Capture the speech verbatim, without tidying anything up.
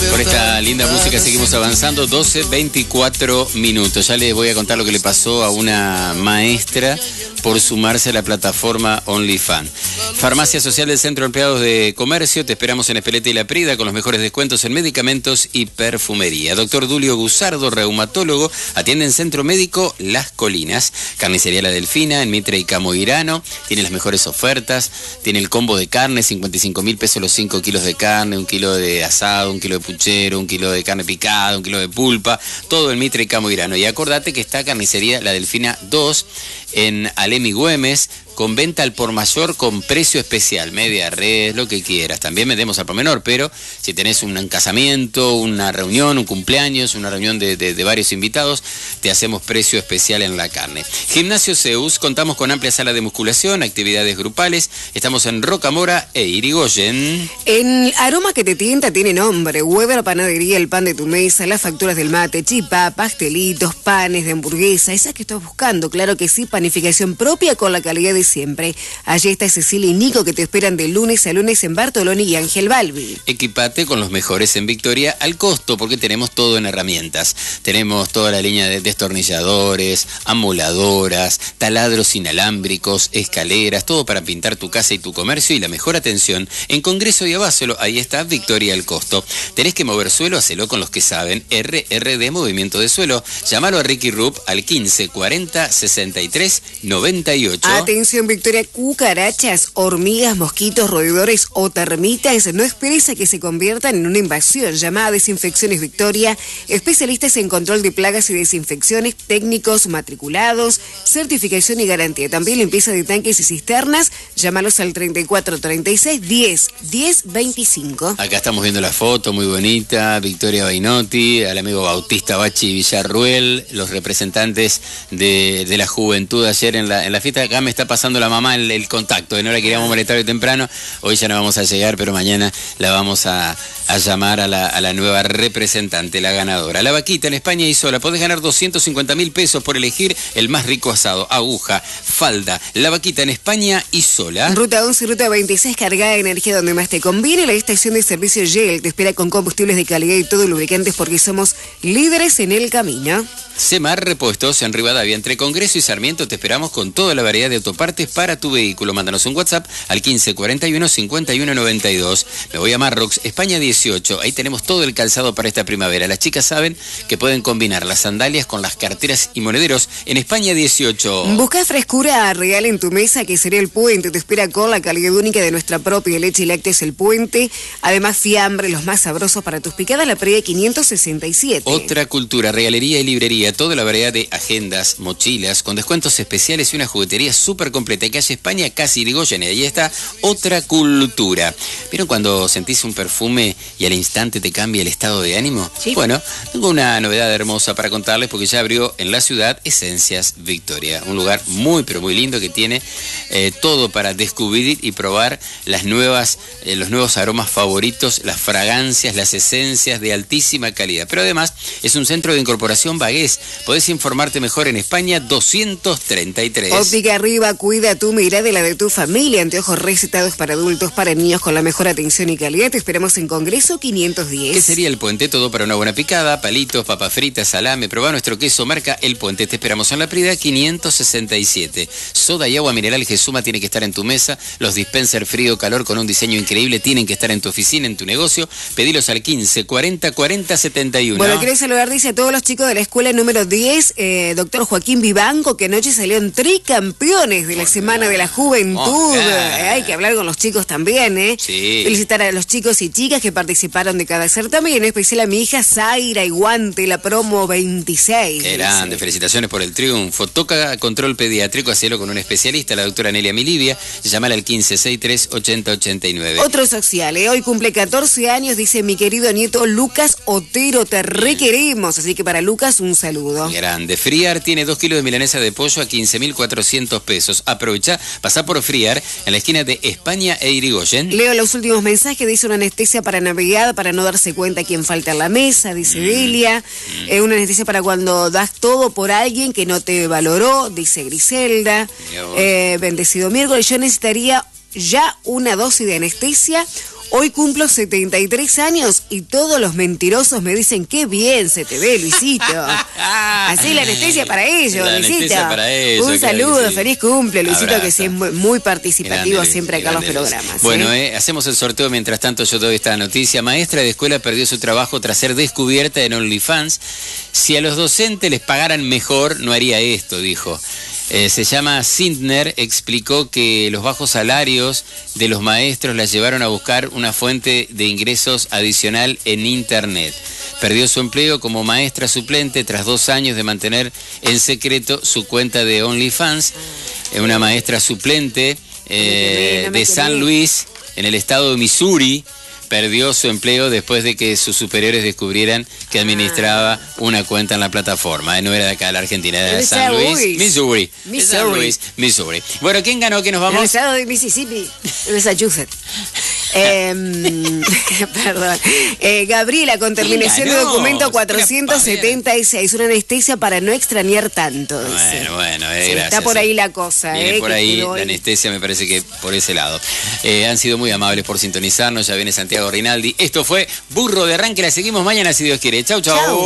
Con esta linda música seguimos avanzando, doce veinticuatro minutos. Ya les voy a contar lo que le pasó a una maestra por sumarse a la plataforma OnlyFans. Farmacia Social del Centro de Empleados de Comercio, te esperamos en Espeleta y La Prida con los mejores descuentos en medicamentos y perfumería. Doctor Dulio Gusardo, reumatólogo, atiende en Centro Médico Las Colinas. Carnicería La Delfina, en Mitre y Camoirano, tiene las mejores ofertas, tiene el combo de carne, cincuenta y cinco mil pesos los cinco kilos de carne, un kilo de asado, un kilo de puchero, un kilo de carne picada, un kilo de pulpa, todo en Mitre y Camoirano. Y acordate que está Carnicería La Delfina dos en Alemi Güemes, con venta al por mayor con precio especial, media red, lo que quieras. También vendemos al por menor, pero si tenés un casamiento, una reunión, un cumpleaños, una reunión de, de, de varios invitados, te hacemos precio especial en la carne. Gimnasio Zeus, contamos con amplia sala de musculación, actividades grupales. Estamos en Rocamora e Irigoyen. El aroma que te tienta tiene nombre. Weber Panadería, el pan de tu mesa, las facturas del mate, chipá, pastelitos, panes de hamburguesa, esas que estás buscando. Claro que sí, panificación propia con la calidad de siempre. Allí está Cecilia y Nico que te esperan de lunes a lunes en Bartoloni y Ángel Balbi. Equipate con los mejores en Victoria al costo, porque tenemos todo en herramientas. Tenemos toda la línea de destornilladores, amoladoras, taladros inalámbricos, escaleras, todo para pintar tu casa y tu comercio, y la mejor atención en Congreso y Abásolo. Ahí está Victoria al costo. Tenés que mover suelo, hacelo con los que saben. R R D Movimiento de Suelo. Llámalo a Ricky Rupp al quince cuarenta sesenta y tres noventa y ocho. Atención Victoria, cucarachas, hormigas, mosquitos, roedores o termitas. No esperes a que se conviertan en una invasión. Llama a Desinfecciones Victoria, especialistas en control de plagas y desinfecciones, técnicos matriculados, certificación y garantía. También limpieza de tanques y cisternas. Llámalos al treinta y cuatro treinta y seis diez diez veinticinco. Acá estamos viendo la foto muy bonita, Victoria Bainotti, al amigo Bautista Bachi Villarruel, los representantes de, de la juventud ayer en la, en la fiesta. Acá me está pasando la mamá el, el contacto, no la queríamos molestar hoy temprano, hoy ya no vamos a llegar, pero mañana la vamos a, a llamar a la, a la nueva representante, la ganadora. La Vaquita en España y Sola, podés ganar doscientos cincuenta mil pesos por elegir el más rico asado, aguja, falda. La Vaquita en España y Sola. Ruta once y Ruta veintiséis, cargada de energía donde más te conviene. La estación de servicio Shell te espera con combustibles de calidad y todo lubricantes, porque somos líderes en el camino. Semar Repuestos en Rivadavia, entre Congreso y Sarmiento, te esperamos con toda la variedad de autopartes para tu vehículo. Mándanos un WhatsApp al quince cuarenta y uno cincuenta y uno noventa y dos. Me voy a Marrox, España dieciocho. Ahí tenemos todo el calzado para esta primavera. Las chicas saben que pueden combinar las sandalias con las carteras y monederos en España dieciocho. Busca frescura real en tu mesa, que sería El Puente. Te espera con la calidad única de nuestra propia leche y lácteos El Puente. Además, fiambre, los más sabrosos para tus picadas, La Prida quinientos sesenta y siete. Otra Cultura, regalería y librería. Toda la variedad de agendas, mochilas, con descuentos especiales y una juguetería súper completa. Calle España, casi Irigoyen, y ahí está Otra Cultura. ¿Vieron cuando sentís un perfume y al instante te cambia el estado de ánimo? Sí. Bueno, tengo una novedad hermosa para contarles, porque ya abrió en la ciudad Esencias Victoria, un lugar muy pero muy lindo que tiene eh, todo para descubrir y probar las nuevas, eh, los nuevos aromas favoritos, las fragancias, las esencias de altísima calidad. Pero además es un centro de incorporación Bagués. Podés informarte mejor en España doscientos treinta y tres. Óptica Arriba, cuida tu mirada y la de tu familia. Anteojos recetados para adultos, para niños, con la mejor atención y calidad. Te esperamos en Congreso quinientos diez. ¿Qué sería El Puente? Todo para una buena picada, palitos, papas fritas, salame. Probá nuestro queso marca El Puente. Te esperamos en La Prida quinientos sesenta y siete. Soda y agua mineral Gesuma tiene que estar en tu mesa. Los dispenser frío calor con un diseño increíble tienen que estar en tu oficina, en tu negocio. Pedilos al quince cuarenta cuarenta setenta y uno. Bueno, quiero saludar, dice, a todos los chicos de la escuela número diez, eh, doctor Joaquín Vivanco, que anoche salieron tricampeones de la Semana de la Juventud. Oh, eh, hay que hablar con los chicos también, ¿eh? Sí. Felicitar a los chicos y chicas que participaron de cada certamen, en especial a mi hija Zaira Iguante, la promo veintiséis. Qué grande, felicitaciones por el triunfo. Toca control pediátrico, hacelo con un especialista, la doctora Nelia Milivia. Llámala al quince sesenta y tres ochenta ochenta y nueve. Otro social, ¿eh? Hoy cumple catorce años, dice mi querido nieto Lucas Otero, te requeremos. Así que para Lucas, un saludo. Grande. Friar tiene dos kilos de milanesa de pollo a quince mil cuatrocientos pesos. Aprovecha, pasá por Friar en la esquina de España e Irigoyen. Leo los últimos mensajes, dice una anestesia para navegar, para no darse cuenta quién falta en la mesa, dice mm. Delia. Mm. Eh, una anestesia para cuando das todo por alguien que no te valoró, dice Griselda. Eh, bendecido miércoles, yo necesitaría ya una dosis de anestesia Hoy cumplo setenta y tres años y todos los mentirosos me dicen qué bien se te ve, Luisito. Así la anestesia para ellos, la Luisito. Anestesia para ellos, un claro saludo, sí. feliz cumple, Luisito, Abrazo. que sí es muy, muy participativo Grande, siempre acá en los grande, programas. Bueno, ¿eh? eh, hacemos el sorteo. Mientras tanto yo doy esta noticia. Maestra de escuela perdió su trabajo tras ser descubierta en OnlyFans. Si a los docentes les pagaran mejor, no haría esto, dijo. Eh, se llama Sindner, explicó que los bajos salarios de los maestros la llevaron a buscar una fuente de ingresos adicional en Internet. Perdió su empleo como maestra suplente tras dos años de mantener en secreto su cuenta de OnlyFans. Eh, una maestra suplente eh, de San Luis, en el estado de Missouri, perdió su empleo después de que sus superiores descubrieran que administraba una cuenta en la plataforma. No era de acá de la Argentina, era de San Luis, Missouri. De San Luis, Missouri. Bueno, ¿quién ganó? ¿Qué nos vamos? El estado de Mississippi, Massachusetts. eh, perdón. Eh, Gabriela, con terminación de documento cuatrocientos setenta y seis, una anestesia para no extrañar tanto. Dice. Bueno, bueno, eh, sí, gracias. está por ahí la cosa. Viene eh, por ahí la anestesia, me parece que por ese lado. Eh, han sido muy amables por sintonizarnos. Ya viene Santiago Rinaldi. Esto fue Burro de Arranque. La seguimos mañana si Dios quiere. Chau, chau. Chau.